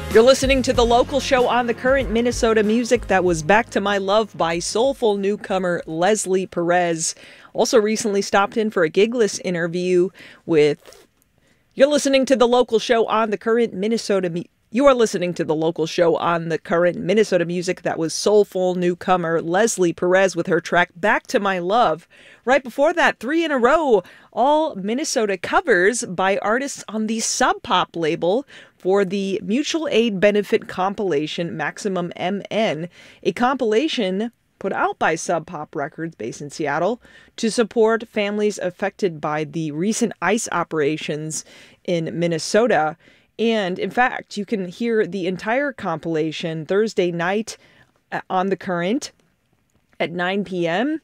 You're listening to The Local Show on the Current Minnesota Music. That was Back to My Love by soulful newcomer Leslie Perez. Also recently stopped in for a gigless interview with... You're listening to The Local Show on the Current Minnesota You are listening to The Local Show on the Current Minnesota Music. That was soulful newcomer Leslie Perez with her track Back to My Love. Right before that, 3 in a row, all Minnesota covers by artists on the Sub Pop label for the Mutual Aid Benefit compilation Maximum MN, a compilation put out by Sub Pop Records based in Seattle to support families affected by the recent ICE operations in Minnesota. And in fact, you can hear the entire compilation Thursday night on The Current at 9 p.m.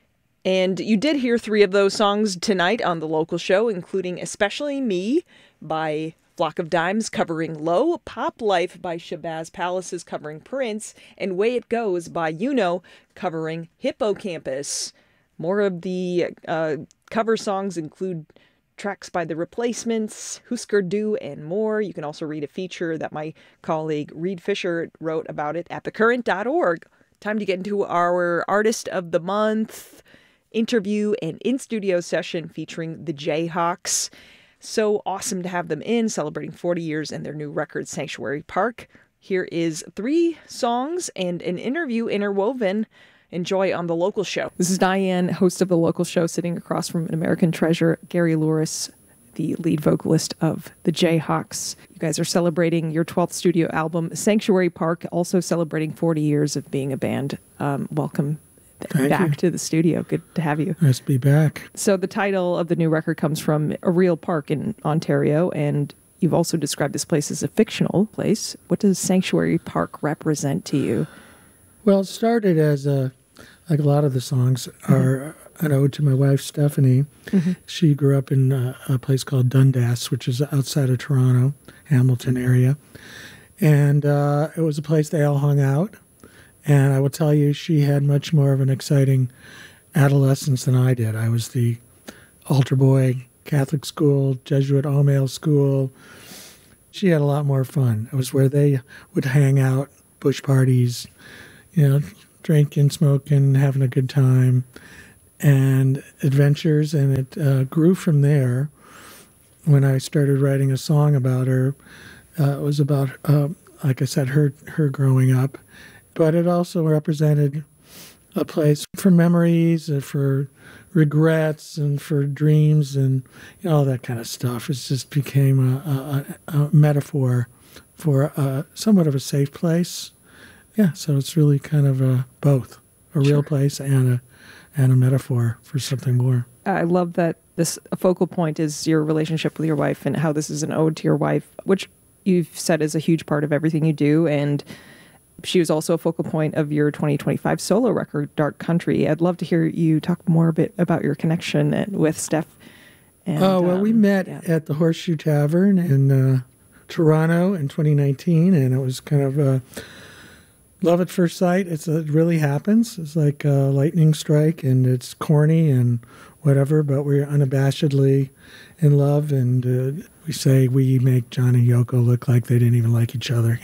And you did hear 3 of those songs tonight on The Local Show, including Especially Me by Flock of Dimes covering Low, Pop Life by Shabazz Palaces covering Prince, and Way It Goes by Yuno covering Hippocampus. More of the cover songs include tracks by The Replacements, Husker Du, and more. You can also read a feature that my colleague Reed Fisher wrote about it at thecurrent.org. Time to get into our Artist of the Month interview and in-studio session featuring the Jayhawks. So awesome to have them in, celebrating 40 years and their new record, Sanctuary Park. Here is 3 songs and an interview interwoven. Enjoy on The Local Show. This is Diane, host of The Local Show, sitting across from an American treasure, Gary Louris, the lead vocalist of the Jayhawks. You guys are celebrating your 12th studio album, Sanctuary Park, also celebrating 40 years of being a band. Welcome back to the studio. Good to have you. Nice to be back. So the title of the new record comes from a real park in Ontario, and you've also described this place as a fictional place. What does Sanctuary Park represent to you? Well, it started as like a lot of the songs are an ode to my wife, Stephanie. Mm-hmm. She grew up in a place called Dundas, which is outside of Toronto, Hamilton area. And it was a place they all hung out. And I will tell you, she had much more of an exciting adolescence than I did. I was the altar boy, Catholic school, Jesuit all-male school. She had a lot more fun. It was where they would hang out, bush parties, drinking, smoking, having a good time, and adventures. And it grew from there. When I started writing a song about her, it was about, like I said, her growing up. But it also represented a place for memories, for regrets, and for dreams, and all that kind of stuff. It just became a metaphor for somewhat of a safe place. Yeah, so it's really kind of both a real place and a metaphor for something more. I love that this focal point is your relationship with your wife and how this is an ode to your wife, which you've said is a huge part of everything you do. And she was also a focal point of your 2025 solo record, Dark Country. I'd love to hear you talk more a bit about your connection with Steph. And, we met at the Horseshoe Tavern in Toronto in 2019, and it was kind of love at first sight. It really happens. It's like a lightning strike, and it's corny and whatever, but we're unabashedly in love, and we say we make John and Yoko look like they didn't even like each other,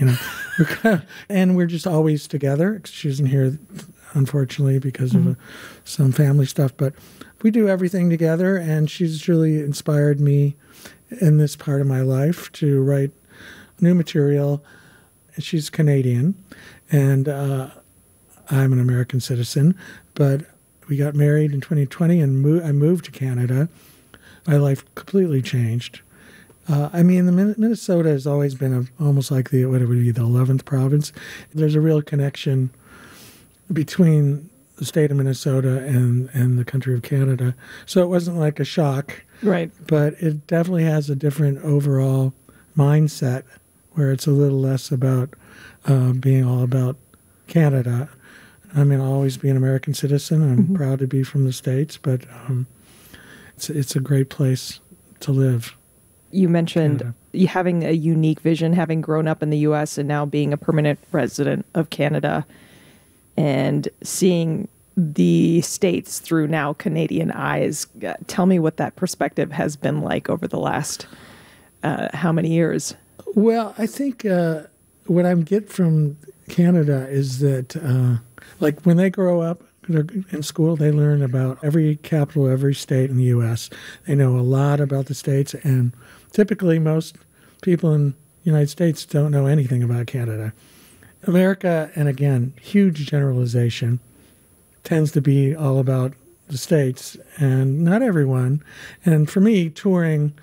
and we're just always together. She isn't here, unfortunately, because of some family stuff, but we do everything together, and she's really inspired me in this part of my life to write new material. She's Canadian, and I'm an American citizen, but we got married in 2020, and I moved to Canada. My life completely changed. Minnesota has always been almost like the 11th province. There's a real connection between the state of Minnesota and the country of Canada. So it wasn't like a shock. Right. But it definitely has a different overall mindset where it's a little less about being all about Canada. I'll always be an American citizen. I'm proud to be from the States, but it's a great place to live. You mentioned you having a unique vision, having grown up in the U.S. and now being a permanent resident of Canada and seeing the States through now Canadian eyes. Tell me what that perspective has been like over the last how many years? Well, I think what I get from Canada is that, like when they grow up in school, they learn about every capital, every state in the U.S. They know a lot about the states, and typically most people in the United States don't know anything about Canada. America, and again, huge generalization, tends to be all about the states, and not everyone. And for me, touring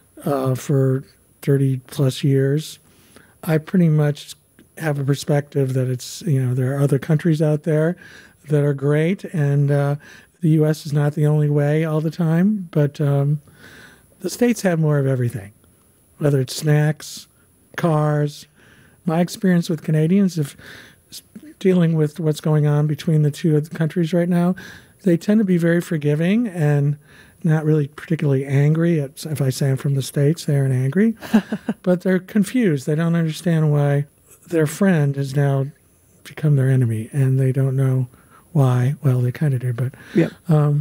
for 30 plus years, I pretty much have a perspective that it's, there are other countries out there that are great, and the U.S. is not the only way all the time, but the states have more of everything, whether it's snacks, cars. My experience with Canadians, if dealing with what's going on between the two countries right now, they tend to be very forgiving and not really particularly angry. If I say I'm from the States, they aren't angry, but they're confused. They don't understand why their friend has now become their enemy, and they don't know why. Well, they kind of do, but Yep.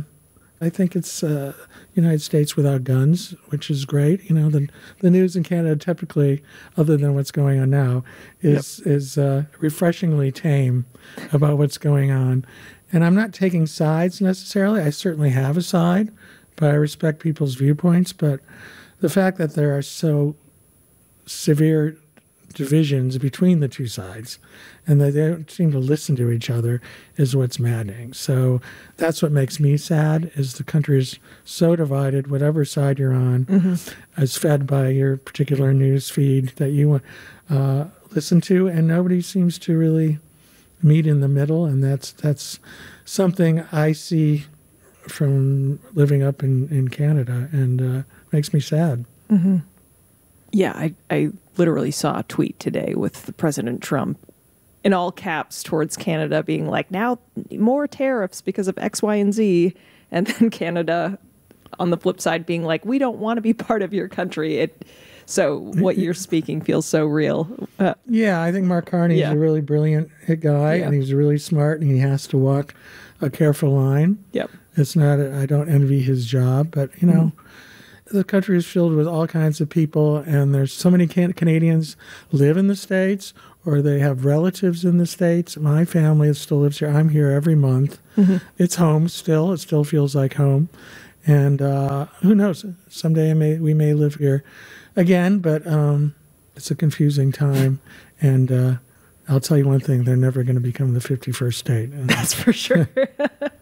I think it's United States without guns, which is great. The news in Canada typically, other than what's going on now, is refreshingly tame about what's going on. And I'm not taking sides necessarily. I certainly have a side, but I respect people's viewpoints. But the fact that there are so severe divisions between the two sides and that they don't seem to listen to each other is what's maddening. So that's what makes me sad, is the country is so divided. Whatever side you're on is fed by your particular news feed that you listen to, and nobody seems to really meet in the middle. And that's something I see from living up in Canada, and makes me sad. Mm-hmm. Yeah, I literally saw a tweet today with President Trump in all caps towards Canada being like, now more tariffs because of X, Y, and Z. And then Canada on the flip side being like, we don't want to be part of your country. So what you're speaking feels so real. Yeah, I think Mark Carney is a really brilliant guy, and he's really smart, and he has to walk a careful line. Yep. It's not, I don't envy his job, but, the country is filled with all kinds of people, and there's so many Canadians live in the States, or they have relatives in the States. My family still lives here. I'm here every month. Mm-hmm. It's home still. It still feels like home. And who knows? Someday we may live here again, but it's a confusing time. And I'll tell you one thing, they're never going to become the 51st state. That's for sure.